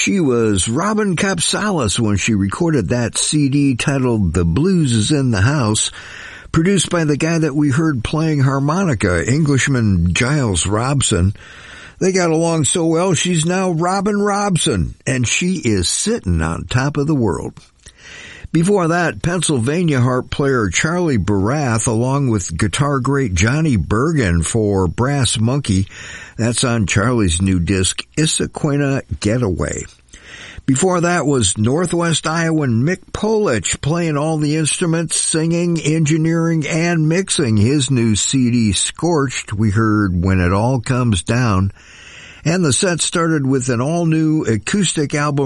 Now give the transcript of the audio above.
She was Robin Capsalis when she recorded that CD titled The Blues Is in the House, produced by the guy that we heard playing harmonica, Englishman Giles Robson. They got along so well, she's now Robin Robson, and she is sitting on top of the world. Before that, Pennsylvania harp player Charlie Barath, along with guitar great Johnny Bergen for Brass Monkey. That's on Charlie's new disc, Issaquena Getaway. Before that was Northwest Iowan Mick Polich playing all the instruments, singing, engineering, and mixing his new CD, Scorched. We heard When It All Comes Down. And the set started with an all-new acoustic album